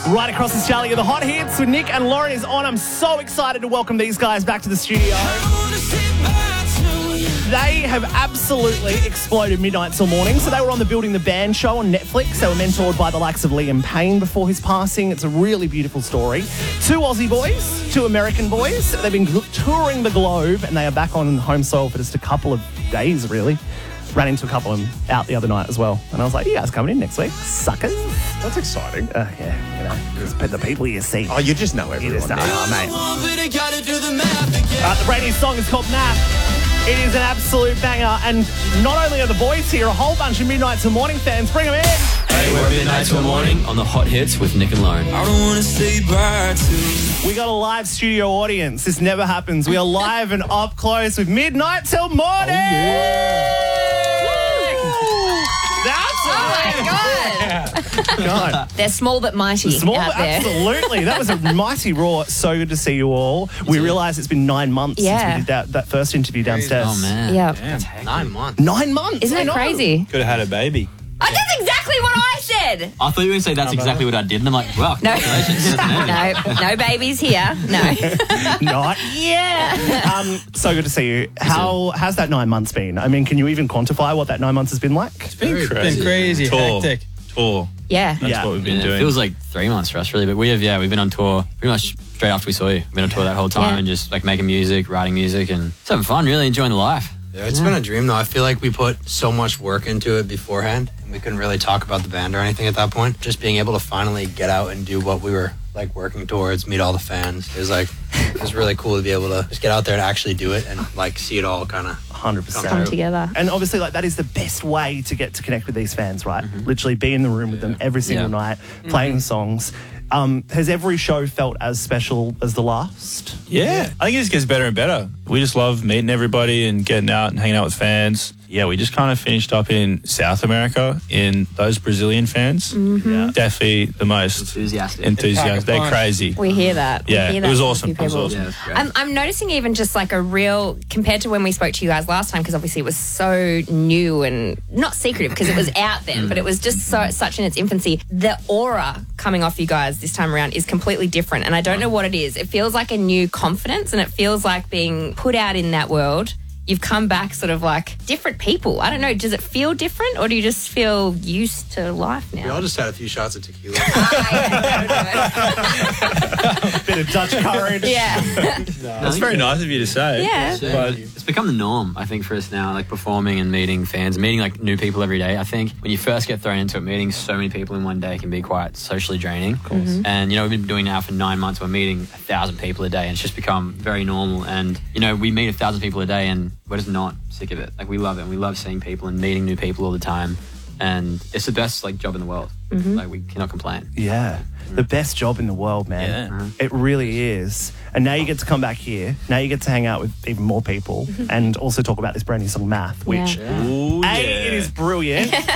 Right across Australia, the hot hits with Nick and Lauren is on. I'm so excited to welcome these guys back to the studio. They have absolutely exploded midnight till morning. So they were on the Building the Band show on Netflix. They were mentored by the likes of Liam Payne before his passing. It's a really beautiful story. Two Aussie boys, two American boys. They've been touring the globe and they are back on home soil for just a couple of days, really. Ran into a couple of them out the other night as well. And I was like, you guys coming in next week? Suckers. That's exciting. Yeah, you know, just the people you see. Oh, you just know everyone. You just know, mate. The brand new song is called Math. It is an absolute banger. And not only are the boys here, a whole bunch of Midnight Till Morning fans. Bring them in. Hey, we're Midnight Till Morning on the Hot Hits with Nick and Lauren. I don't want to say bye to. We got a live studio audience. This never happens. We are live and up close with Midnight Till Morning. God. They're small but mighty out there. Absolutely. That was a mighty roar. So good to see you all. We realise it's been 9 months since we did that first interview downstairs. Oh, man. Yeah. Damn, 9 months. 9 months? Isn't it crazy? Could have had a baby. Oh, that's exactly what I said. I thought you were going to say that's exactly what I did. And I'm like, well, No. congratulations. No babies here. No. Not yet. So good to see you. How's that 9 months been? I mean, can you even quantify what that 9 months has been like? It's been crazy. Hectic. Tour. Yeah. That's what we've been doing. It feels like 3 months for us, really. But we've been on tour pretty much straight after we saw you. We've been on tour that whole time and just like making music, writing music, and just having fun, really enjoying the life. Yeah, it's been a dream, though. I feel like we put so much work into it beforehand, and we couldn't really talk about the band or anything at that point. Just being able to finally get out and do what we were like working towards, meet all the fans, it was really cool to be able to just get out there and actually do it and like see it all kind of 100% come together. And obviously, like, that is the best way to get to connect with these fans, right? Literally be in the room with them every single night, playing songs. Has every show felt as special as the last? Yeah. I think it just gets better and better. We just love meeting everybody and getting out and hanging out with fans. Yeah, we just kind of finished up in South America in those Brazilian fans. Yeah. Definitely the most enthusiastic. They're crazy. We hear that. Yeah, it was awesome. It was awesome. Yeah, I'm noticing even just like a real, compared to when we spoke to you guys last time, because obviously it was so new and not secretive because it was out then, but it was just such in its infancy. The aura coming off you guys this time around is completely different, and I don't know what it is. It feels like a new confidence, and it feels like being put out in that world. You've come back sort of like different people. I don't know. Does it feel different, or do you just feel used to life now? We all just had a few shots of tequila. Bit of Dutch courage. Yeah. That's very nice of you to say. Yeah. But it's become the norm, I think, for us now, like performing and meeting fans, meeting like new people every day. I think when you first get thrown into it, meeting so many people in one day can be quite socially draining. Of course. And, we've been doing now for 9 months. We're meeting 1,000 people a day, and it's just become very normal. And, we meet 1,000 people a day, and we're just not sick of it. Like, we love it. And we love seeing people and meeting new people all the time. And it's the best, job in the world. Like, we cannot complain. Yeah. The best job in the world, man. Yeah. It really is. And now you get to come back here. Now you get to hang out with even more people and also talk about this brand new song, Math, which, Ooh, it is brilliant.